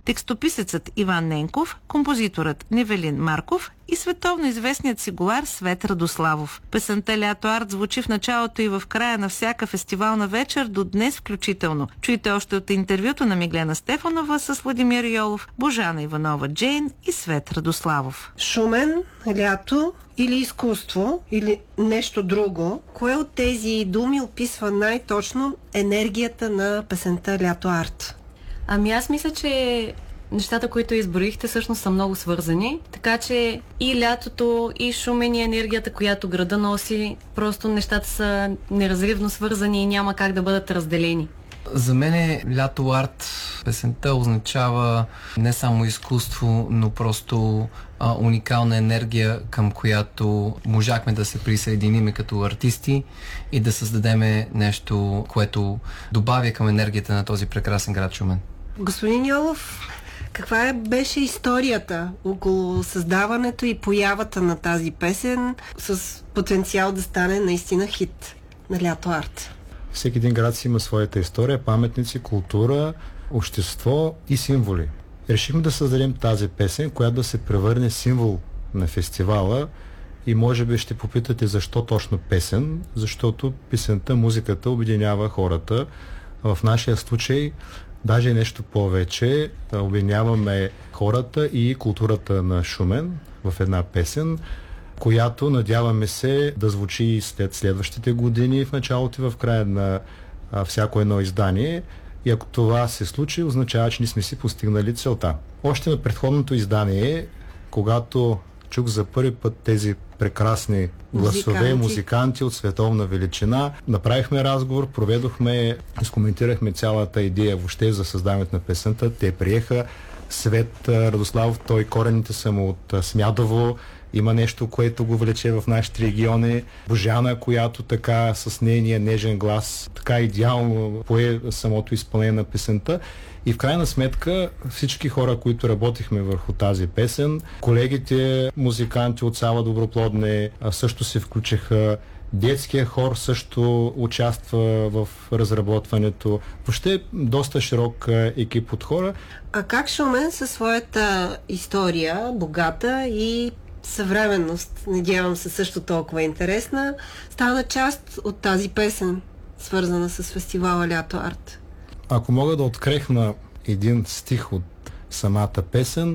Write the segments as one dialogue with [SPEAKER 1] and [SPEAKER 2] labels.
[SPEAKER 1] Текстописецът Иван Ненков, композиторът Невелин Марков и световно известният цигулар Свет Радославов. Песента «Лято арт» звучи в началото и в края на всяка фестивална вечер до днес включително. Чуйте още от интервюто на Миглена Стефанова с Владимир Йолов, Божана Иванова Джейн и Свет Радославов.
[SPEAKER 2] Шумен, лято или изкуство, или нещо друго, кое от тези думи описва най-точно енергията на песента «Лято арт»?
[SPEAKER 3] Ами аз мисля, че нещата, които изборихте, всъщност са много свързани. Така че и лятото, и Шумен, и енергията, която града носи, просто нещата са неразривно свързани и няма как да бъдат разделени.
[SPEAKER 4] За мен лято арт песента означава не само изкуство, но просто уникална енергия, към която можахме да се присъединим като артисти и да създадем нещо, което добавя към енергията на този прекрасен град Шумен.
[SPEAKER 2] Господин Йолов, каква беше историята около създаването и появата на тази песен с потенциал да стане наистина хит на лято арт?
[SPEAKER 5] Всеки един град си има своята история, паметници, култура, общество и символи. Решихме да създадем тази песен, която да се превърне символ на фестивала и може би ще попитате защо точно песен, защото песента, музиката обединява хората. В нашия случай даже нещо повече, обединяваме хората и културата на Шумен в една песен, която надяваме се да звучи и след следващите години, в началото и в края на всяко едно издание. И ако това се случи, означава, че ние сме си постигнали целта. Още на предходното издание, когато чух за първи път тези прекрасни гласове, музиканти от световна величина, направихме разговор, проведохме, изкоментирахме цялата идея въобще за създаването на песента. Те приеха. Свет Радославов, той корените са му от Смядово, има нещо, което го влече в нашите региони. Божана, която така с нейния нежен глас така идеално пое самото изпълнение на песента. И в крайна сметка всички хора, които работихме върху тази песен, колегите музиканти от Сава Доброплодне също се включиха. Детския хор също участва в разработването. Въобще доста широк екип от хора.
[SPEAKER 2] А как Шумен със своята история, богата и съвременност, надявам се също толкова интересна, стана част от тази песен, свързана с фестивала Лято арт?
[SPEAKER 5] Ако мога да открехна един стих от самата песен: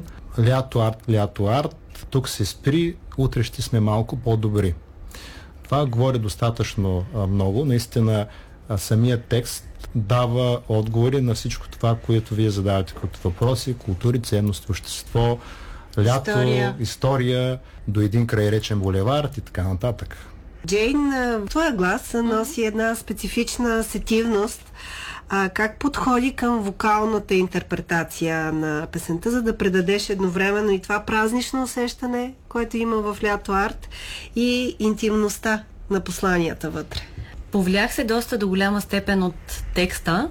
[SPEAKER 5] лято арт, тук се спри, утре ще сме малко по-добри. Това говори достатъчно много. Наистина самият текст дава отговори на всичко това, което вие задавате като въпроси: култури, ценности, общество, лято, история, до един крайречен булевард и така нататък.
[SPEAKER 2] Джейн, твоя глас носи една специфична сетивност. Как подходи към вокалната интерпретация на песента, за да предадеш едновременно и това празнично усещане, което има в лято арт, и интимността на посланията вътре?
[SPEAKER 3] Повлях се доста до голяма степен от текста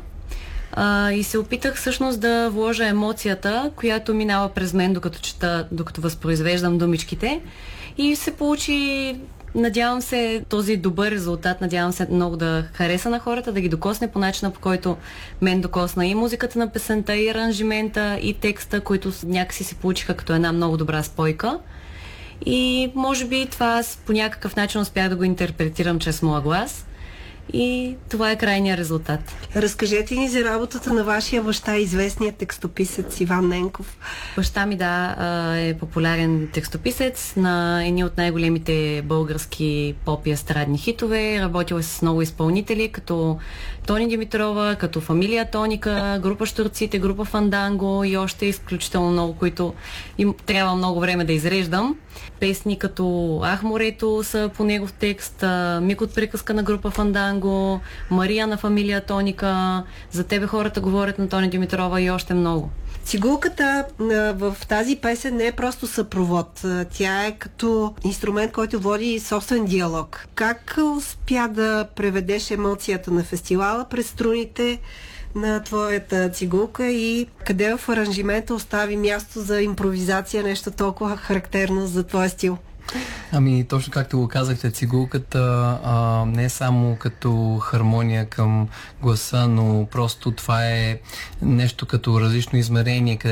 [SPEAKER 3] и се опитах всъщност да вложа емоцията, която минава през мен докато чета, докато възпроизвеждам думичките, и се получи, надявам се, този добър резултат. Надявам се много да хареса на хората, да ги докосне по начина, по който мен докосна и музиката на песента, и аранжимента, и текста, които някакси се получиха като една много добра спойка. И може би това по някакъв начин успях да го интерпретирам чрез моя глас. И това е крайният резултат.
[SPEAKER 2] Разкажете ни за работата на вашия баща, известният текстописец Иван Ненков.
[SPEAKER 3] Баща ми, е популярен текстописец на едни от най-големите български поп и естрадни хитове. Работил е с много изпълнители, като Тони Димитрова, като Фамилия Тоника, група Щурците, група Фанданго и още изключително много, които им трябва много време да изреждам. Песни като Ах, морето са по негов текст, Миг от приказка на група Фанданго, Мария на Фамилия Тоника, За тебе хората говорят на Тони Димитрова и още много.
[SPEAKER 2] Цигулката в тази песен не е просто съпровод. Тя е като инструмент, който води собствен диалог. Как успя да преведеш емоцията на фестивала през струните на твоята цигулка и къде в аранжимента остави място за импровизация, нещо толкова характерно за твоя стил?
[SPEAKER 4] Ами, точно както го казахте, цигулката не е само като хармония към гласа, но просто това е нещо като различно измерение,